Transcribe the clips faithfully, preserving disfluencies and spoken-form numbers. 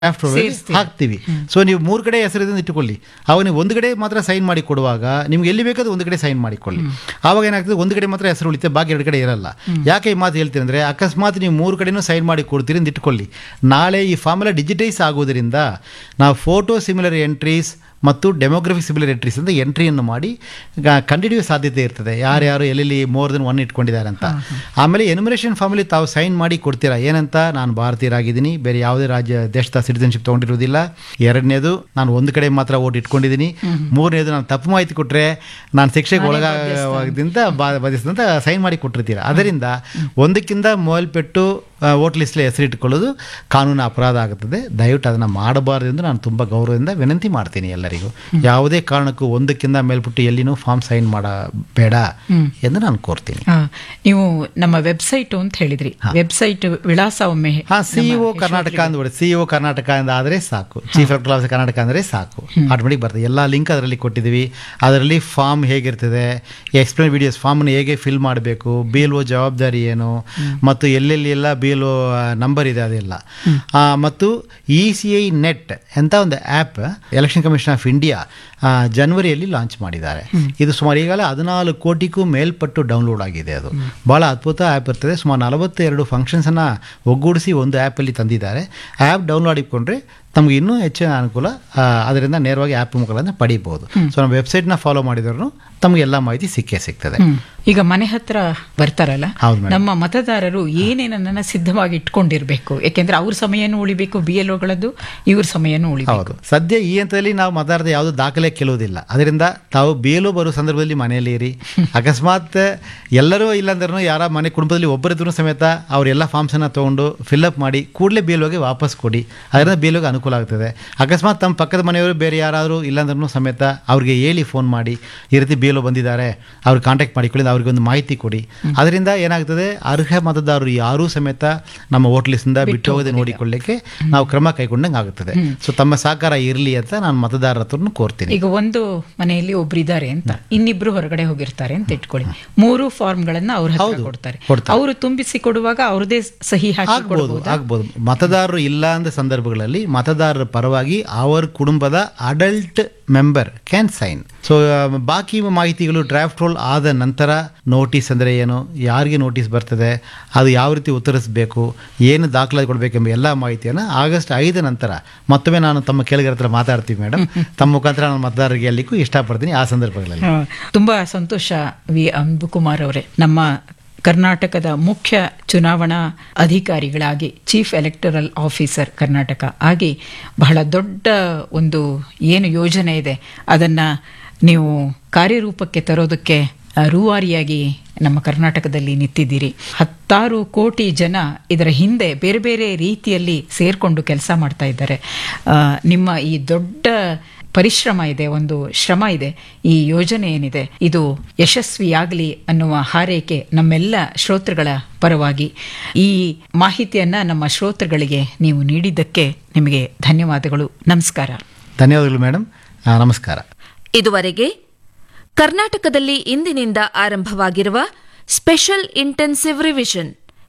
Draft ಹಾಕ್ತೀವಿ. So ನೀವು ಮೂರು ಕಡೆ ಹೆಸರಿದಿಂದ ಇಟ್ಟುಕೊಳ್ಳಿ. ಅವಾಗ ನೀವು ಒಂದು ಕಡೆ ಮಾತ್ರ ಸೈನ್ ಮಾಡಿ ಕೊಡುವಾಗ ನಿಮ್ಗೆ ಎಲ್ಲಿ ಬೇಕಾದ್ರೂ ಒಂದು ಕಡೆ ಸೈನ್ ಮಾಡಿಕೊಳ್ಳಿ. ಆವಾಗ ಏನಾಗ್ತದೆ, ಒಂದು ಕಡೆ ಮಾತ್ರ ಹೆಸರು ಉಳಿತೆ, ಬಾಕಿ ಎರಡು ಕಡೆ ಇರಲ್ಲ. ಯಾಕೆ ಈ ಮಾತು ಹೇಳ್ತೀನಿ ಅಂದರೆ, ಅಕಸ್ಮಾತ್ ನೀವು ಮೂರು ಕಡೆನೂ ಸೈನ್ ಮಾಡಿ ಕೊಡ್ತೀರಿ ಅಂತ ಇಟ್ಕೊಳ್ಳಿ, ನಾಳೆ ಈ ಫಾರ್ಮ್ ಎಲ್ಲ ಡಿಜಿಟೈಸ್ ಆಗೋದ್ರಿಂದ ನಾವು ಫೋಟೋ ಸಿಮಿಲರ್ ಎಂಟ್ರೀಸ್ ಮತ್ತು ಡೆಮೋಗ್ರಫಿಕ್ ಸಿಮಿಲರ್ ಎಂಟ್ರೀಸ್ ಅಂತ ಎಂಟ್ರಿಯನ್ನು ಮಾಡಿ ಕಂಡುಹಿಡಿಯುವ ಸಾಧ್ಯತೆ ಇರ್ತದೆ, ಯಾರ್ಯಾರು ಎಲ್ಲೆಲ್ಲಿ ಮೋರ್ ದೆನ್ ಒನ್ ಇಟ್ಕೊಂಡಿದ್ದಾರೆ ಅಂತ. ಆಮೇಲೆ ಎನ್ಯುಮರೇಷನ್ ಫಾರ್ಮಲ್ಲಿ ತಾವು ಸೈನ್ ಮಾಡಿ ಕೊಡ್ತೀರಾ ಏನಂತ, ನಾನು ಭಾರತೀಯರಾಗಿದ್ದೀನಿ, ಬೇರೆ ಯಾವುದೇ ರಾಜ್ಯ ದೇಶದ ಸಿಟಿಸನ್ಶಿಪ್ ತೊಗೊಂಡಿರೋದಿಲ್ಲ. ಎರಡನೇದು, ನಾನು ಒಂದು ಕಡೆ ಮಾತ್ರ ಓಟ್ ಇಟ್ಕೊಂಡಿದ್ದೀನಿ. ಮೂರನೇದು, ನಾನು ತಪ್ಪು ಮಾಹಿತಿ ಕೊಟ್ಟರೆ ನಾನು ಶಿಕ್ಷೆಗೆ ಒಳಗಾಗದಿಂದ ಬಾಧಿಸಿದಂತ ಸೈನ್ ಮಾಡಿ ಕೊಟ್ಟಿರ್ತೀರ. ಅದರಿಂದ ಒಂದಕ್ಕಿಂತ ಮೇಲ್ಪಟ್ಟು ವೋಟ್ ಲಿಸ್ಟ್ಲಿ ಹೆಸರಿಟ್ಟುಕೊಳ್ಳೋದು ಕಾನೂನು ಅಪರಾಧ ಆಗುತ್ತದೆ. ದಯವಿಟ್ಟು ಅದನ್ನು ಮಾಡಬಾರ್ದು ಎಂದು ನಾನು ತುಂಬ ಗೌರವದಿಂದ ವಿನಂತಿ ಮಾಡ್ತೀನಿ ಎಲ್ಲರಿಗೂ. ಯಾವುದೇ ಕಾರಣಕ್ಕೂ ಒಂದಕ್ಕಿಂತ ಮೇಲ್ಪಟ್ಟು ಎಲ್ಲಿನೂ ಫಾರ್ಮ್ ಸೈನ್ ಮಾಡಬೇಡ ಎಂದು ನಾನು ಕೋರ್ತೀನಿ. ನೀವು ನಮ್ಮ ವೆಬ್ಸೈಟ್ ಅಂತ ಹೇಳಿದ್ರಿ, ವೆಬ್ಸೈಟ್ ವಿಳಾಸ ಒಮ್ಮೆ. ಹಾ, ಸಿಇಒ ಕರ್ನಾಟಕ ಅಂದ್ಬಿಡಿ, ಸಿಇಒ ಕರ್ನಾಟಕ ಆದರೆ ಸಾಕು, ಚೀಫ್ ಎಲೆಕ್ಟರಲ್ ಆಫೀಸರ್ ಕರ್ನಾಟಕ ಅಂದರೆ ಸಾಕು, ಆಟೋಮೆಟಿಕ್ ಬರ್ತದೆ. ಎಲ್ಲ ಲಿಂಕ್ ಅದರಲ್ಲಿ ಕೊಟ್ಟಿದ್ದೀವಿ. ಅದರಲ್ಲಿ ಫಾರ್ಮ್ ಹೇಗಿರ್ತದೆ, ಎಕ್ಸ್ಪ್ಲೇನ್ ವಿಡಿಯೋಸ್, ಫಾರ್ಮ್ನ ಹೇಗೆ ಫಿಲ್ ಮಾಡಬೇಕು, ಬಿ ಎಲ್ ಒ ಜವಾಬ್ದಾರಿ ಏನು, ಮತ್ತು ಎಲ್ಲೆಲ್ಲಿ ಎಲ್ಲ ಬಿ ಎಲ್ ಒ ನಂಬರ್ ಇದೆ ಅದೆಲ್ಲ, ಮತ್ತು ಇ ಸಿ ಐ ನೆಟ್ ಅಂತ ಒಂದು app election commission of India ಜನವರಿಯಲ್ಲಿ ಲಾಂಚ್ ಮಾಡಿದ್ದಾರೆ. ಇದು ಸುಮಾರು ಈಗಲೇ ಹದಿನಾಲ್ಕು ಕೋಟಿಗೂ ಮೇಲ್ಪಟ್ಟು ಡೌನ್ಲೋಡ್ ಆಗಿದೆ. ಅದು ಭಾಳ ಅದ್ಭುತ ಆ್ಯಪ್ ಇರ್ತದೆ. ಸುಮಾರು ನಲವತ್ತೆರಡು ಫಂಕ್ಷನ್ಸನ್ನು ಒಗ್ಗೂಡಿಸಿ ಒಂದು ಆ್ಯಪಲ್ಲಿ ತಂದಿದ್ದಾರೆ. ಆ್ಯಪ್ ಡೌನ್ಲೋಡ್ ಇಟ್ಕೊಂಡ್ರೆ ತಮಗೆ ಇನ್ನೂ ಹೆಚ್ಚಿನ ಅನುಕೂಲ, ಅದರಿಂದ ನೇರವಾಗಿ ಆ್ಯಪ್ ಮುಖಾಂತರ ಪಡಿಬೋದು. ಸೊ ನಮ್ಮ ವೆಬ್ಸೈಟ್ನ ಫಾಲೋ ಮಾಡಿದ್ರು ತಮಗೆ ಎಲ್ಲ ಮಾಹಿತಿ ಸಿಕ್ಕೇ ಸಿಗ್ತದೆ. ಈಗ ಮನೆ ಹತ್ರ ಬರ್ತಾರಲ್ಲ, ನಮ್ಮ ಮತದಾರರು ಏನೇನನ್ನ ಸಿದ್ಧವಾಗಿ ಇಟ್ಕೊಂಡಿರ್ಬೇಕು? ಯಾಕೆಂದ್ರೆ ಅವ್ರ ಸಮಯನೂ ಉಳಿಬೇಕು, ಬಿ ಎಲ್ ಒಗಳದ್ದು ಇವ್ರ ಸಮಯನೂ ಉಳಿಬೇಕು. ಸದ್ಯ ಈ ಹಂತದಲ್ಲಿ ನಾವು ಮತದಾರದ ಯಾವುದು ದಾಖಲೆ ಕೆಲವುದಿಲ್ಲ. ಅದರಿಂದ ತಾವು ಬಿ ಎಲ್ ಒ ಬರೋ ಸಂದರ್ಭದಲ್ಲಿ ಮನೆಯಲ್ಲಿ ಇರಿ. ಅಕಸ್ಮಾತ್ ಎಲ್ಲರೂ ಇಲ್ಲಾಂದ್ರೂ ಯಾರ ಮನೆ ಕುಟುಂಬದಲ್ಲಿ ಒಬ್ಬರಿದ್ರೂ ಸಮೇತ ಅವರೆಲ್ಲ ಫಾರ್ಮ್ಸನ್ನು ತೊಗೊಂಡು ಫಿಲ್ಅಪ್ ಮಾಡಿ ಕೂಡಲೇ ಬಿ ಎಲ್ ಒಗೆ ವಾಪಸ್ ಕೊಡಿ. ಅದರಿಂದ ಬಿ ಎಲ್ ಒಗೆ ಅನುಕೂಲ ಆಗ್ತದೆ. ಅಕಸ್ಮಾತ್ ತಮ್ಮ ಪಕ್ಕದ ಮನೆಯವರು ಬೇರೆ ಯಾರಾದರೂ ಇಲ್ಲಾಂದ್ರೂ ಸಮೇತ ಅವ್ರಿಗೆ ಹೇಳಿ ಫೋನ್ ಮಾಡಿ, ಈ ರೀತಿ ಬಿ ಎಲ್ ಒ ಬಂದಿದ್ದಾರೆ, ಅವ್ರಿಗೆ ಕಾಂಟ್ಯಾಕ್ಟ್ ಮಾಡಿಕೊಳ್ಳಿ, ಅವ್ರಿಗೆ ಒಂದು ಮಾಹಿತಿ ಕೊಡಿ. ಅದರಿಂದ ಏನಾಗ್ತದೆ, ಅರ್ಹ ಮತದಾರರು ಯಾರೂ ಸಮೇತ ನಮ್ಮ ವೋಟ್ ಲಿಸ್ಟಿಂದ ಬಿಟ್ಟು ಹೋಗದೆ ನೋಡಿಕೊಳ್ಳಿಕ್ಕೆ ನಾವು ಕ್ರಮ ಕೈಗೊಂಡಂಗೆ ಆಗುತ್ತದೆ. ಸೊ ತಮ್ಮ ಸಹಕಾರ ಇರಲಿ ಅಂತ ನಾನು ಮತದಾರರ ಹತ್ರ ಕೋರ್ತೀನಿ. ಈಗ ಒಂದು ಮನೆಯಲ್ಲಿ ಒಬ್ರು ಇದ್ದಾರೆ ಅಂತ, ಇನ್ನಿಬ್ರು ಹೊರಗಡೆ ಹೋಗಿರ್ತಾರೆ ಅಂತ ಇಟ್ಕೊಳ್ಳಿ, ಮೂರು ಫಾರ್ಮ್ ಗಳನ್ನ ಅವ್ರ ಹತ್ರ ಕೊಡ್ತಾರೆ. ಅವರು ತುಂಬಿಸಿ ಕೊಡುವಾಗ ಅವ್ರದೇ ಸಹಿ ಆಗ್ಬೋದು ಆಗ್ಬೋದು ಮತದಾರರು ಇಲ್ಲ ಅಂದ ಸಂದರ್ಭಗಳಲ್ಲಿ ಮತದಾರರ ಪರವಾಗಿ ಅವರ ಕುಟುಂಬದ adult member can sign. So ಬಾಕಿ ಮಾಹಿತಿಗಳು ಡ್ರಾಫ್ಟ್ ರೋಲ್ ಆದ ನಂತರ ನೋಟಿಸ್ ಅಂದರೆ ಏನು, ಯಾರಿಗೆ ನೋಟಿಸ್ ಬರ್ತದೆ, ಅದು ಯಾವ ರೀತಿ ಉತ್ತರಿಸಬೇಕು, ಏನು ದಾಖಲಾತಿ ಕೊಡಬೇಕೆಂಬ ಎಲ್ಲ ಮಾಹಿತಿಯನ್ನು ಆಗಸ್ಟ್ ಐದು ನಂತರ ಮತ್ತೊಮ್ಮೆ ನಾನು ತಮ್ಮ ಕೇಳಿಗರ ಹತ್ರ ಮಾತಾಡ್ತೀವಿ ಮೇಡಮ್. ತಮ್ಮ ಮುಖಾಂತರ ನಾನು ಮತದಾರರಿಗೆ ಹೇಳಲಿಕ್ಕೂ ಇಷ್ಟಪಡ್ತೀನಿ ಆ ಸಂದರ್ಭಗಳಲ್ಲಿ. ತುಂಬಾ ಸಂತೋಷ ವಿ ಅನ್ಬುಕುಮಾರ್ ಅವರೇ. ನಮ್ಮ ಕರ್ನಾಟಕದ ಮುಖ್ಯ ಚುನಾವಣಾ ಅಧಿಕಾರಿಗಳಾಗಿ, ಚೀಫ್ ಎಲೆಕ್ಟರಲ್ ಆಫೀಸರ್ ಕರ್ನಾಟಕ ಆಗಿ ಬಹಳ ದೊಡ್ಡ ಒಂದು ಏನು ಯೋಜನೆ ಇದೆ ಅದನ್ನು ನೀವು ಕಾರ್ಯರೂಪಕ್ಕೆ ತರೋದಕ್ಕೆ ರೂವಾರಿಯಾಗಿ ನಮ್ಮ ಕರ್ನಾಟಕದಲ್ಲಿ ನಿಂತಿದ್ದೀರಿ. ಹತ್ತಾರು ಕೋಟಿ ಜನ ಇದರ ಹಿಂದೆ ಬೇರೆ ಬೇರೆ ರೀತಿಯಲ್ಲಿ ಸೇರ್ಕೊಂಡು ಕೆಲಸ ಮಾಡ್ತಾ ಇದ್ದಾರೆ. ನಿಮ್ಮ ಈ ದೊಡ್ಡ ಪರಿಶ್ರಮ ಇದೆ, ಒಂದು ಶ್ರಮ ಇದೆ. ಈ ಯೋಜನೆ ಏನಿದೆ ಇದು ಯಶಸ್ವಿಯಾಗಲಿ ಅನ್ನುವ ಹಾರೈಕೆ ನಮ್ಮೆಲ್ಲ ಶ್ರೋತೃಗಳ ಪರವಾಗಿ. ಈ ಮಾಹಿತಿಯನ್ನ ನಮ್ಮ ಶ್ರೋತೃಗಳಿಗೆ ನೀವು ನೀಡಿದ್ದಕ್ಕೆ ನಿಮಗೆ ಧನ್ಯವಾದಗಳು. ನಮಸ್ಕಾರ. ಧನ್ಯವಾದಗಳು ಮೇಡಮ್. ನಮಸ್ಕಾರ. ಇದುವರೆಗೆ ಕರ್ನಾಟಕದಲ್ಲಿ ಇಂದಿನಿಂದ ಆರಂಭವಾಗಿರುವ ಸ್ಪೆಷಲ್ ಇಂಟೆನ್ಸಿವ್ ರಿವಿಷನ್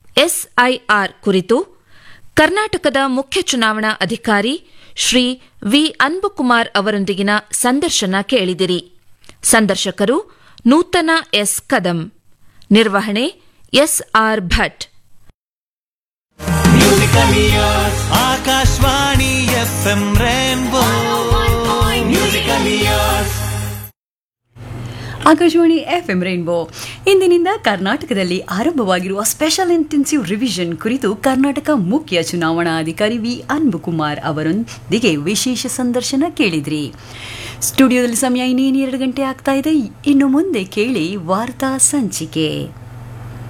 ಎಸ್ಐಆರ್ ಕುರಿತು ಕರ್ನಾಟಕದ ಮುಖ್ಯ ಚುನಾವಣಾ ಅಧಿಕಾರಿ ಶ್ರೀ ವಿ ಅನ್ಬುಕುಮಾರ್ ಅವರೊಂದಿಗಿನ ಸಂದರ್ಶನ ಕೇಳಿದಿರಿ. ಸಂದರ್ಶಕರು ನೂತನ ಎಸ್ ಕದಂ. ನಿರ್ವಹಣೆ S R Bhat. Akashvani FM rainbow musical years. Akashvani FM rainbow ಇಂದಿನಿಂದ ಕರ್ನಾಟಕದಲ್ಲಿ ಆರಂಭವಾಗಿರುವ ಸ್ಪೆಷಲ್ ಇಂಟೆನ್ಸಿವ್ ರಿವಿಷನ್ ಕುರಿತು ಕರ್ನಾಟಕ ಮುಖ್ಯ ಚುನಾವಣಾ ಅಧಿಕಾರಿ ವಿ ಅನ್ಬುಕುಮಾರ್ ಅವರೊಂದಿಗೆ ವಿಶೇಷ ಸಂದರ್ಶನ ಕೇಳಿದ್ರಿ. ಸ್ಟುಡಿಯೋದಲ್ಲಿ ಸಮಯ ಇನ್ನೇನು ಎರಡು ಗಂಟೆ ಆಗ್ತಾ ಇದೆ. ಇನ್ನು ಮುಂದೆ ಕೇಳಿ ವಾರ್ತಾ ಸಂಚಿಕೆ.